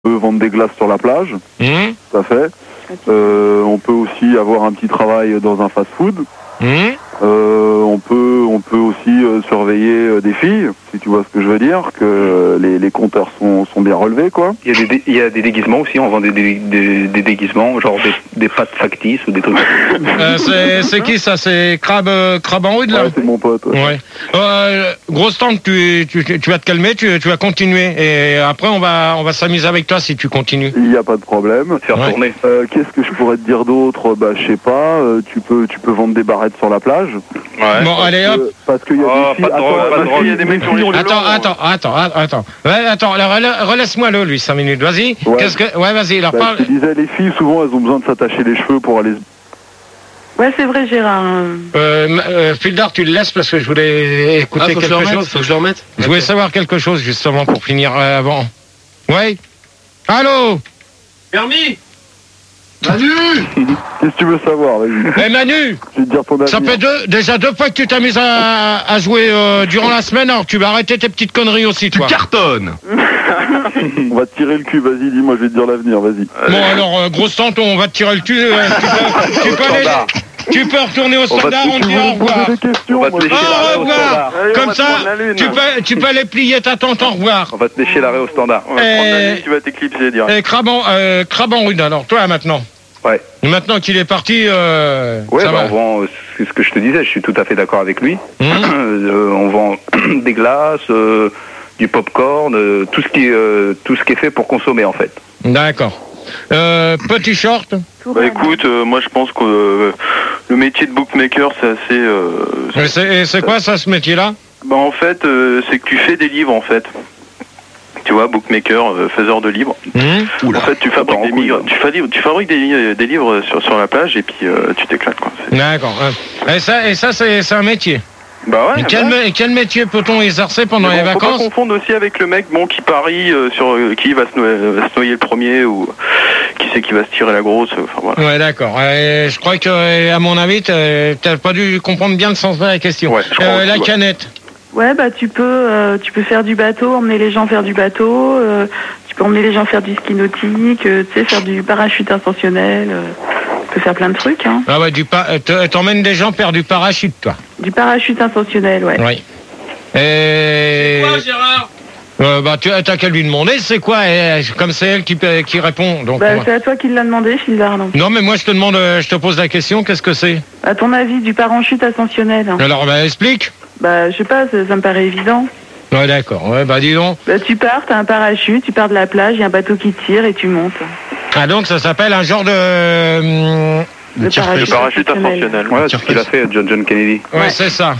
peut vendre des glaces sur la plage, tout à fait. On peut aussi avoir un petit travail dans un fast-food. On peut aussi surveiller des filles, si tu vois ce que je veux dire, que les compteurs sont bien relevés, quoi. Il y a des déguisements aussi, on vend des déguisements, genre des pâtes factices ou des trucs. C'est qui ça? C'est Crabe en rude là? Ouais, c'est mon pote. Ouais. Grosse tante, tu vas te calmer, tu vas continuer. Et après, on va s'amuser avec toi si tu continues. Il n'y a pas de problème. Faire tourner. Qu'est-ce que je pourrais te dire d'autre? Bah, je sais pas. Tu peux vendre des barrettes sur la plage. Ouais. Bon, allez hop. Parce qu'il y a des filles. Il y a des mecs qui ont les Attends. Ouais, attends, relaisse-moi le lui, 5 minutes. Vas-y. Ouais. Ouais, vas-y. Alors parle. Je te disais, les filles, souvent, elles ont besoin de s'attacher les cheveux pour aller. Ouais, c'est vrai, Gérard. Fildar, tu le laisses parce que je voulais écouter quelque chose. Faut que je le remette. Je voulais savoir quelque chose justement pour finir avant. Ouais. Allô. Permis. Manu. Qu'est-ce que tu veux savoir? Vas-y. Eh Manu. Je vais te dire ton avis. Ça fait déjà deux fois que tu t'amuses à jouer durant la semaine, alors tu vas arrêter tes petites conneries aussi, toi. Tu cartonnes. On va te tirer le cul, vas-y, dis-moi, je vais te dire l'avenir, vas-y. Bon alors, grosse tante, on va te tirer le cul. Tu peux retourner au standard, on te dit au revoir. Au revoir. Comme ça, tu peux aller plier ta tante, au revoir. On va te lécher l'arrêt au standard. Tu vas t'éclipser direct. Et Crabe en rude, alors toi maintenant. Ouais. Et maintenant qu'il est parti, ouais, ça va. On vend, c'est ce que je te disais, je suis tout à fait d'accord avec lui. On vend des glaces, du popcorn, tout ce qui est fait pour consommer en fait. D'accord. Petit short. Bah écoute, moi je pense que le métier de bookmaker c'est assez... C'est quoi ça, ce métier-là? Bah en fait, c'est que tu fais des livres en fait. Tu vois, bookmaker, faiseur de livres. En fait, tu fabriques des livres sur la plage et puis tu t'éclates quoi. D'accord. Et ça c'est un métier. Bah ouais. Et quel métier peut-on exercer pendant les vacances? Faut pas confondre aussi avec le mec qui parie sur qui va se noyer le premier ou qui c'est qui va se tirer la grosse. Enfin, voilà. Ouais, d'accord. Je crois que, à mon avis, t'as pas dû comprendre bien le sens de la question. Ouais, la canette. Ouais, bah tu peux faire du bateau, emmener les gens faire du bateau. Tu peux emmener les gens faire du ski nautique, tu sais, faire du parachute ascensionnel. Tu peux faire plein de trucs, hein. Ah ouais, t'emmènes des gens faire du parachute, toi. Du parachute ascensionnel, ouais. Oui. C'est quoi, Gérard? Bah t'as qu'à lui demander, c'est quoi? Comme c'est elle qui répond. Donc, c'est à toi qui l'a demandé, Fildar. Non, mais moi je te pose la question, qu'est-ce que c'est? À ton avis, du parachute ascensionnel. Alors, explique. Bah, je sais pas, ça me paraît évident. Ouais, d'accord. Ouais, bah dis donc. Bah, tu pars, t'as un parachute, tu pars de la plage, il y a un bateau qui tire et tu montes. Ah, donc ça s'appelle un genre de... Le parachute ascensionnel. Ouais, c'est ce qu'il a fait, John Kennedy. Ouais, c'est ça.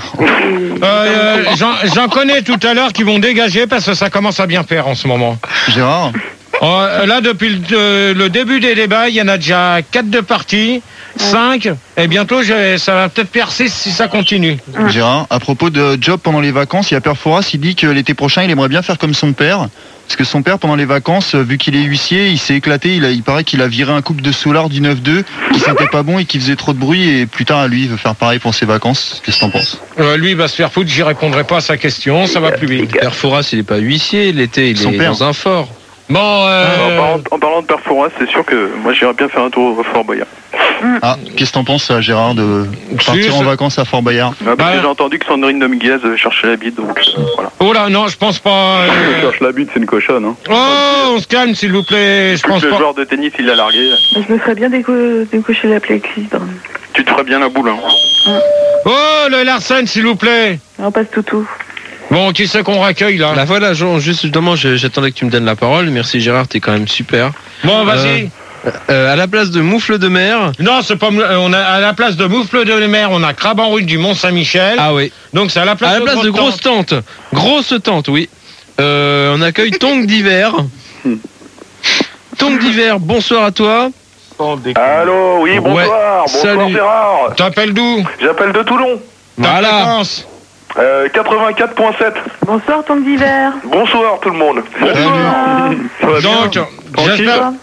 J'en connais tout à l'heure qui vont dégager parce que ça commence à bien faire en ce moment. Gérard? Là, depuis le début des débats, il y en a déjà 4 de partis, 5, et bientôt ça va peut-être faire 6 si ça continue. Gérard, à propos de job pendant les vacances, il y a Père Fouras, il dit que l'été prochain, il aimerait bien faire comme son père. Parce que son père, pendant les vacances, vu qu'il est huissier, il s'est éclaté. Il paraît qu'il a viré un couple de soulards du 9-2 qui sentait pas bon et qui faisait trop de bruit. Et plus tard, lui, il veut faire pareil pour ses vacances. Qu'est-ce que t'en penses? Lui, il va se faire foutre. J'y répondrai pas à sa question. Ça va plus vite. Père Fouras, il est pas huissier. L'été, il est dans un fort. Bon. En parlant de Père Fouras, c'est sûr que moi, j'irais bien faire un tour au Fort Boyard. Ah, qu'est-ce que t'en penses, Gérard, de partir en vacances à Fort Boyard? Parce que j'ai entendu que Sandrine Dominguez cherchait la bite, donc voilà. Oh là, non, je pense pas. Cherche la bite, c'est une cochonne. Hein. Oh, on se calme, s'il vous plaît. Je pense le pas. joueur de tennis, il l'a largué. Je me ferais bien décocher la clé-clé. Tu te ferais bien la boule, hein. Oh, le Larsen, s'il vous plaît. On passe toutou. Bon, qui c'est qu'on raccueille, là? Là, voilà, justement, j'attendais que tu me donnes la parole. Merci, Gérard, t'es quand même super. Bon, vas-y. À la place de moufle de mer. Non, c'est pas. À la place de moufle de mer, on a Crabe en rude du Mont-Saint-Michel. Ah oui. Donc c'est à la place de grosse tente. Grosse tente, oui. On accueille Tongue d'hiver. Tongue d'hiver, bonsoir à toi. Allô, oui, bonsoir. Ouais, bonsoir, salut. Gérard. T'appelles d'où? J'appelle de Toulon. Voilà. 84.7. Bonsoir, Tongue d'hiver. Bonsoir tout le monde. Donc, j'espère.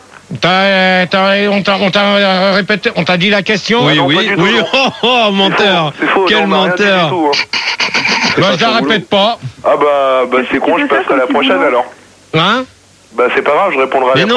On t'a répété, on t'a dit la question? Oui, non, oui, pas du tout, oui. non. Oh, menteur. C'est faux, Quel non, on a rien dit menteur. du tout, hein. Je la répète pas. Ah bah c'est con, je passerai la prochaine alors. Hein? Bah c'est pas grave, je répondrai à Mais la non,